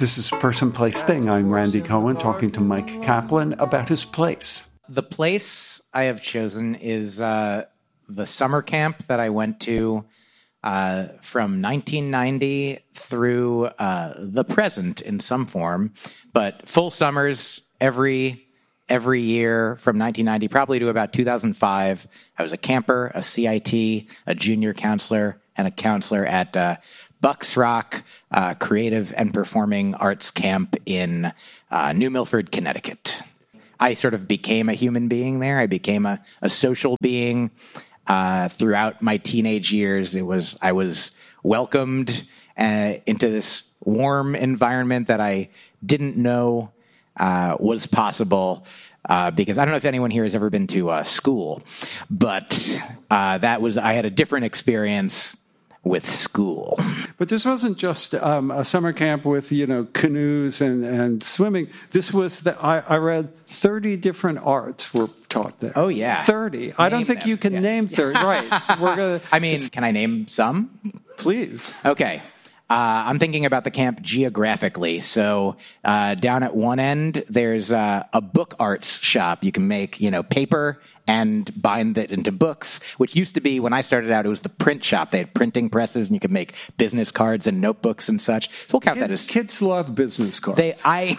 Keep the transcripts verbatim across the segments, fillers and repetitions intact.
This is Person, Place, Thing. I'm Randy Cohen talking to Mike Kaplan about his place. The place I have chosen is uh, the summer camp that I went to uh, from nineteen ninety through uh, the present in some form, but full summers every every year from nineteen ninety probably to about two thousand five. I was a camper, a C I T, a junior counselor, and a counselor at uh, Bucks Rock uh, Creative and Performing Arts Camp in uh, New Milford, Connecticut. I sort of became a human being there. I became a, a social being. Uh, throughout my teenage years, it was I was welcomed uh, into this warm environment that I didn't know uh, was possible. Uh, because I don't know if anyone here has ever been to uh, school, but uh, that was I had a different experience with school. But this wasn't just um, a summer camp with, you know, canoes and, and swimming. This was, the, I, I read thirty different arts were taught there. Oh, yeah. thirty. Name I don't think them. you can yeah. name thirty. Right. We're gonna, I mean, can I name some? Please. Okay. Uh, I'm thinking about the camp geographically. So uh, down at one end, there's uh, a book arts shop. You can make, you know, paper and bind it into books, which used to be, when I started out, it was the print shop. They had printing presses, and you could make business cards and notebooks and such. So we'll count kids, that as... Kids love business cards. They, I,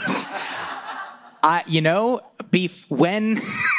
I, you know, beef, when...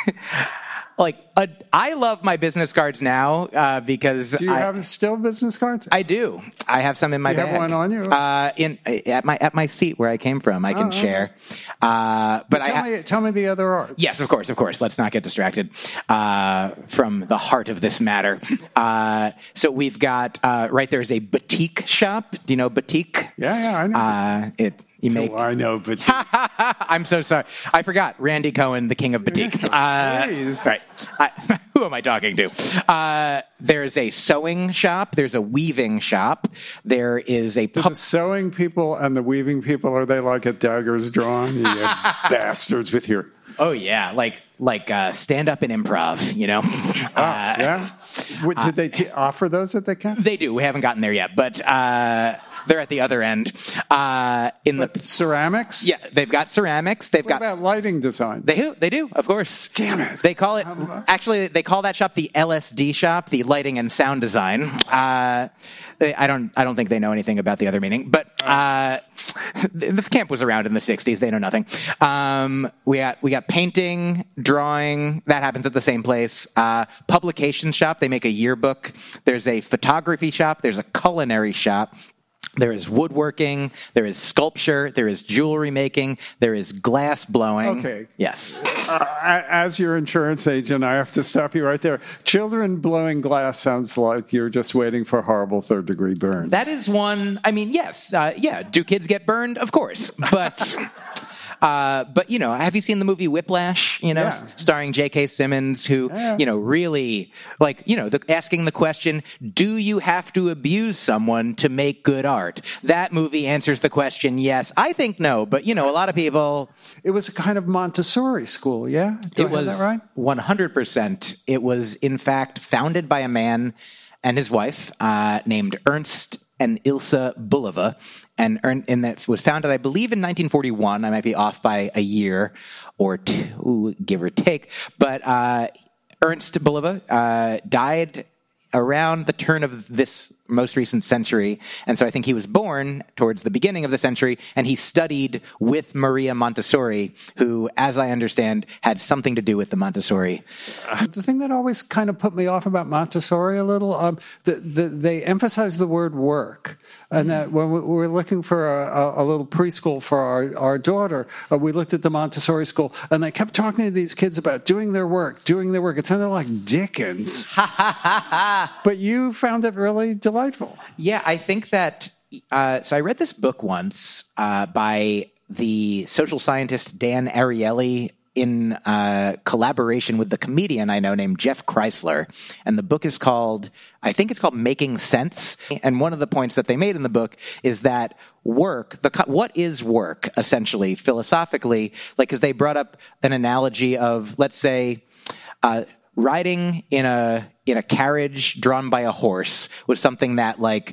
Like, uh, I love my business cards now uh, because do you I, have still business cards? I do. I have some in my do you bag. have one on you? Uh, in at my at my seat where I came from. I can oh, share. Okay. Uh, but but tell I ha- me, tell me the other arts. Yes, of course, of course. Let's not get distracted uh, from the heart of this matter. Uh, so we've got uh, right there is a boutique shop. Do you know boutique? Yeah, yeah, I know. Uh, it. You make. Oh, I know boutique. I'm so sorry. I forgot. Randy Cohen, the king of boutique. Uh, Please. Right. I, who am I talking to? Uh, there's a sewing shop. There's a weaving shop. There is a... Do pub- the sewing people and the weaving people, are they like at daggers drawn? You bastards with your... Oh, yeah. Like like uh, stand-up and improv, you know? Oh, uh, yeah? What, did they t- offer those at the camp? They do. We haven't gotten there yet, but uh, they're at the other end. Uh, in but the ceramics? Yeah, they've got ceramics. They've what got about lighting design? They do. They do, of course. Damn it! They call it actually. They call that shop the L S D shop, the lighting and sound design. Uh, they, I don't. I don't think they know anything about the other meaning. But uh, the, the camp was around in the sixties. They know nothing. Um, we got we got painting, drawing. That happens at the same place. Uh, publication shop. They make a yearbook. There's a photography shop. There's a culinary shop. There is woodworking, there is sculpture, there is jewelry making, there is glass blowing. Okay. Yes. Uh, as your insurance agent, I have to stop you right there. Children blowing glass sounds like you're just waiting for horrible third-degree burns. That is one, I mean, yes. Uh, yeah, do kids get burned? Of course. But... Uh, but, you know, have you seen the movie Whiplash, you know, yeah. starring J K. Simmons, who, yeah. you know, really, like, you know, the, asking the question, do you have to abuse someone to make good art? That movie answers the question, yes. I think no, but, you know, a lot of people... It was a kind of Montessori school, yeah? Do it I have was that right? one hundred percent. It was, in fact, founded by a man and his wife uh, named Ernst and Ilse Bulova, and, and that was founded, I believe, in nineteen forty-one. I might be off by a year or two, give or take. But uh, Ernst Bulova uh, died around the turn of this most recent century, and so I think he was born towards the beginning of the century, and he studied with Maria Montessori, who, as I understand, had something to do with the Montessori. Uh, the thing that always kind of put me off about Montessori a little, um, the, the, they emphasize the word work, and mm-hmm. that when we were looking for a, a little preschool for our, our daughter, uh, we looked at the Montessori school, and they kept talking to these kids about doing their work, doing their work. It sounded like Dickens. But you found it really delightful. Delightful. Yeah, I think that. Uh, so I read this book once uh, by the social scientist Dan Ariely in uh, collaboration with the comedian I know named Jeff Chrysler, and the book is called. I think it's called Making Sense. And one of the points that they made in the book is that work, the what is work essentially philosophically, like because they brought up an analogy of, let's say, uh, riding in a in a carriage drawn by a horse was something that, like,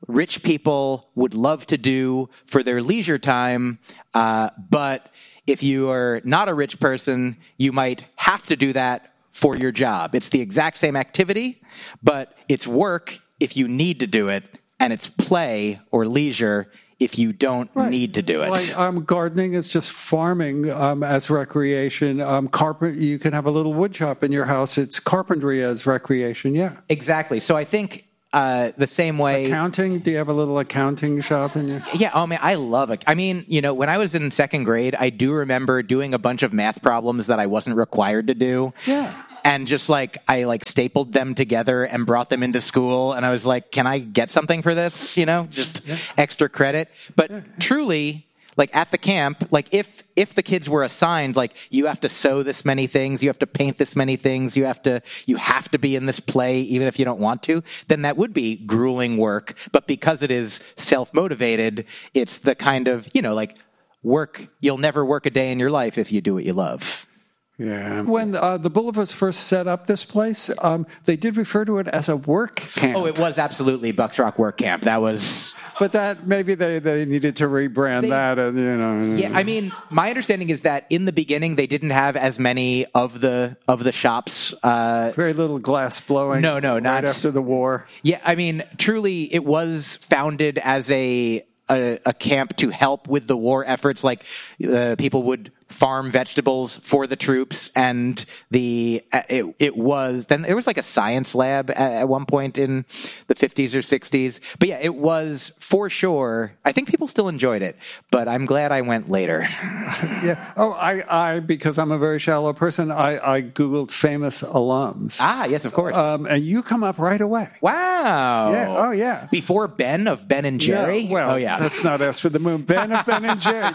rich people would love to do for their leisure time, uh, but if you are not a rich person, you might have to do that for your job. It's the exact same activity, but it's work if you need to do it, and it's play or leisure if you don't right. need to do it. Like um, gardening is just farming um, as recreation. Um, carpet, you can have a little wood shop in your house. It's carpentry as recreation, yeah. Exactly. So I think uh, the same way... Accounting? Do you have a little accounting shop in your... Yeah, oh man, I love it. I mean, you know, when I was in second grade, I do remember doing a bunch of math problems that I wasn't required to do. Yeah. And just like, I like stapled them together and brought them into school. And I was like, can I get something for this? You know, just yeah. extra credit. But yeah. truly, like at the camp, like if, if the kids were assigned, like you have to sew this many things, you have to paint this many things, you have to, you have to be in this play, even if you don't want to, then that would be grueling work. But because it is self-motivated, it's the kind of, you know, like work, you'll never work a day in your life if you do what you love. Yeah. When uh, the Boulevards first set up this place, um, they did refer to it as a work camp. Oh, it was absolutely Bucks Rock Work Camp. That was... But that, maybe they, they needed to rebrand they, that, and, you know. Yeah, I mean, my understanding is that in the beginning, they didn't have as many of the of the shops. Uh, Very little glass blowing. No, no, right not... after the war. Yeah, I mean, truly, it was founded as a... A, a camp to help with the war efforts. Like uh, people would farm vegetables for the troops, and the uh, it, it was then there was like a science lab at, at one point in the fifties or sixties. But yeah, it was for sure. I think people still enjoyed it, but I'm glad I went later. Yeah. Oh, I, I because I'm a very shallow person. I, I googled famous alums. Ah, yes, of course. Um, and you come up right away. Wow. Yeah. Oh, yeah. Before Ben of Ben and Jerry. Yeah, well, oh yeah. Let's not ask for the moon. Ben of Ben and Jerry.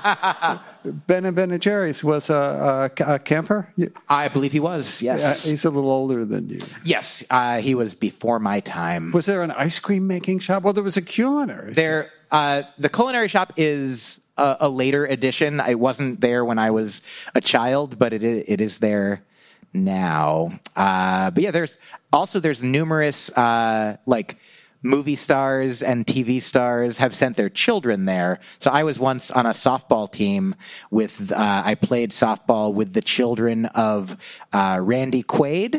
Ben of Ben and Jerry's was a, a, a camper? I believe he was, yes. Uh, he's a little older than you. Yes, uh, he was before my time. Was there an ice cream making shop? Well, there was a culinary there, uh, the culinary shop is a, a later addition. I wasn't there when I was a child, but it it is there now. Uh, but yeah, there's also there's numerous uh, like movie stars and T V stars have sent their children there. So I was once on a softball team with, uh, I played softball with the children of uh, Randy Quaid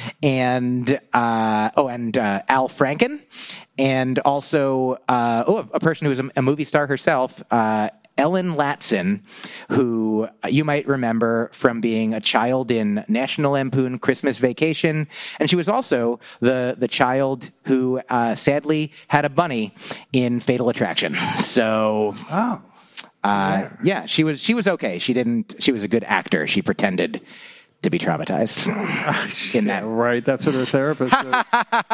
and, uh, oh, and uh, Al Franken, and also, uh, oh, a person who was a, a movie star herself, uh, Ellen Latson, who you might remember from being a child in National Lampoon Christmas Vacation. And she was also the, the child who uh, sadly had a bunny in Fatal Attraction. So, oh, uh, yeah, she was, she was okay. She didn't, she was a good actor. She pretended to be traumatized oh, in that. Right. That's what her therapist said.